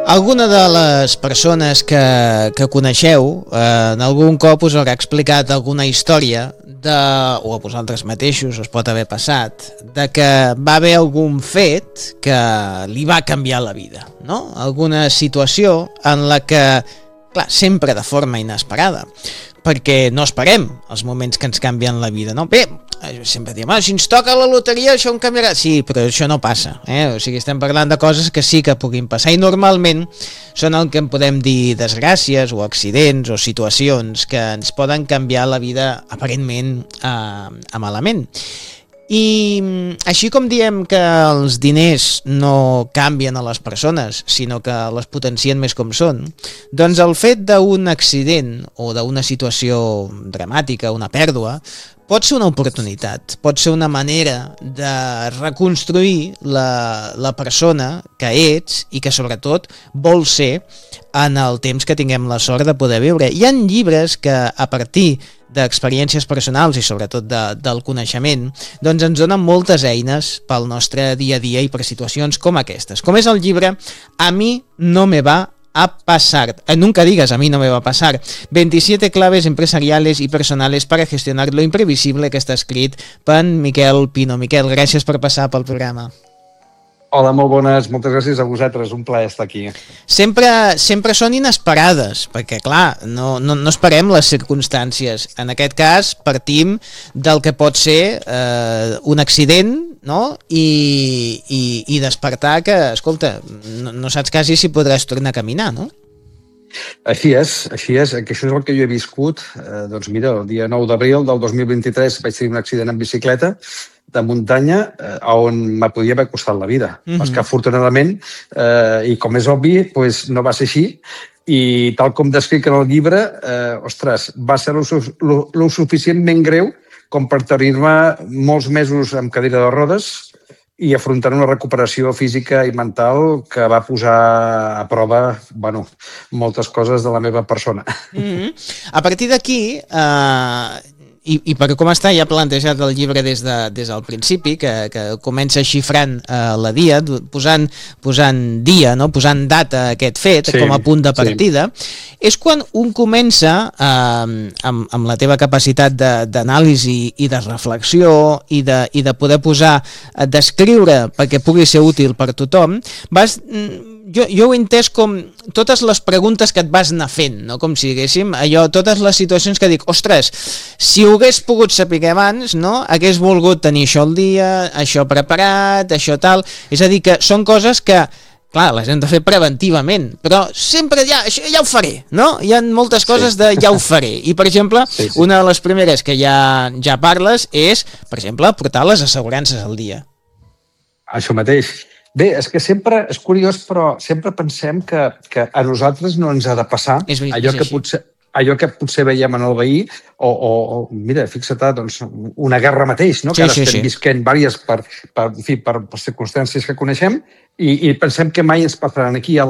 Alguna de les persones que coneixeu en algun cop us haurà explicat alguna història o a vosaltres mateixos us pot haver passat de que va haver algun fet que li va canviar la vida, no? Alguna situació en la que, clar, sempre de forma inesperada, perquè no esperem els moments que ens canvien la vida, no? Bé, sempre diem, si ens toca la loteria això em canviarà. Sí, però això no passa, O sigui, estem parlant de coses que sí que puguin passar i normalment són el que en podem dir desgràcies o accidents o situacions que ens poden canviar la vida aparentment a malament. I així com diem que els diners no canvien a les persones, sinó que les potencien més com són, doncs el fet d'un accident o d'una situació dramàtica, una pèrdua, pot ser una oportunitat, pot ser una manera de reconstruir la persona que ets i que sobretot vol ser en el temps que tinguem la sort de poder viure. Hi ha llibres que a partir d'experiències personals i sobretot del coneixement, doncs ens donen moltes eines pel nostre dia a dia i per situacions com aquestes. Com és el llibre A mi no me va a pasar. Nunca digas a mí no me va a pasar. 27 claves empresariales y personales para gestionar lo imprevisible, que està escrit per Miquel Pino. Miquel, gràcies per passar pel programa. Hola, molt bones. Moltes gràcies a vosaltres. Un plaer estar aquí. Sempre són inesperades, perquè, clar, no esperem les circumstàncies. En aquest cas, partim del que pot ser un accident, no? I despertar que, escolta, no saps quasi si podràs tornar a caminar, no? Així és, que això és el que jo he viscut. Doncs mira, el dia 9 d'abril del 2023 vaig tenir un accident en bicicleta de muntanya on me podia haver costat la vida. És que afortunadament, i com és obvi, doncs no va ser així, i tal com descric en el llibre, va ser lo suficientment greu com per tenir-me molts mesos amb cadira de rodes i afrontant una recuperació física i mental que va posar a prova, moltes coses de la meva persona. A partir d'aquí, i per com està ja plantejat el llibre des del principi, que comença xifrant la dia, posant dia, no? Posant data a aquest fet, com a punt de partida, és quan un comença, amb la teva capacitat d'anàlisi i de reflexió i de poder posar, descriure perquè pugui ser útil per tothom, jo ho he entès com totes les preguntes que et vas anar fent, no? Com si diguéssim, totes les situacions que dic, ostres, si ho hagués pogut saber abans, no? Hagués volgut tenir això al dia, això preparat, això tal. És a dir, que són coses que, clar, les hem de fer preventivament, però sempre això ja ho faré, no? Hi ha moltes coses de ja ho faré. I, per exemple, una de les primeres que ja parles és, per exemple, portar les assegurances al dia. Això mateix. Bé, és que sempre, és curiós, però sempre pensem que a nosaltres no ens ha de passar allò que potser veiem en el veí o mira, fixa't, doncs, una guerra mateix, no? Que ara estem visquent diverses per circumstàncies que coneixem i pensem que mai ens passaran aquí.